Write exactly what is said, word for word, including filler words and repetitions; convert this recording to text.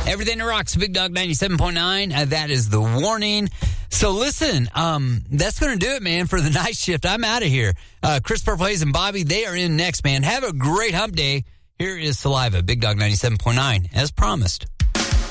Everything that rocks, Big Dog ninety-seven point nine. Uh, that is the warning. So listen, um, that's going to do it, man, for the night shift. I'm out of here. Uh, Chris Purplays and Bobby, they are in next, man. Have a great hump day. Here is Saliva, Big Dog ninety-seven point nine, as promised.